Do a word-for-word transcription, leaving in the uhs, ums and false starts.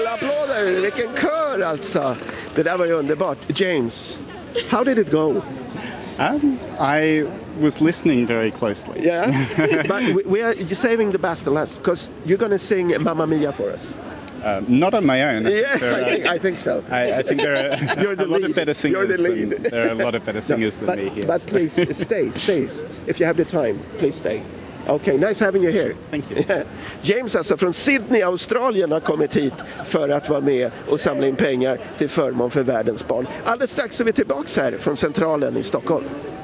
applåder, vilken kör alltså. Det där var ju underbart. James, how did it go? Um, I was listening very closely. Yeah, but we, we are saving the best to last because you're going to sing Mamma Mia for us. Uh, not on my own. I Yeah, think there I are, think, I think so. I, I think there are You're the a lot lead. of better You're the singers. lead. Than, there are a lot of better singers no, than but, me here. But please stay, stay. If you have the time, please stay. Okay, nice having you here. Thank you. James alltså från Sydney, Australien har kommit hit för att vara med och samla in pengar till förmån för världens barn. Alldeles strax är vi tillbaka här från Centralen i Stockholm.